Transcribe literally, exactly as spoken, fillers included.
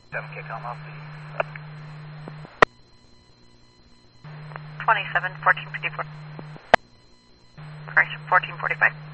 seven K Comma, please. twenty-seven, fourteen fifty-four. Correction, fourteen forty-five.